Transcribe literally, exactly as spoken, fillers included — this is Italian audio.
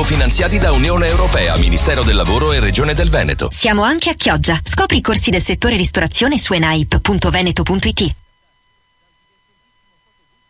cofinanziati da Unione Europea, Ministero del Lavoro e Regione del Veneto. Siamo anche a Chioggia. Scopri i corsi del settore ristorazione su enaip punto veneto punto it.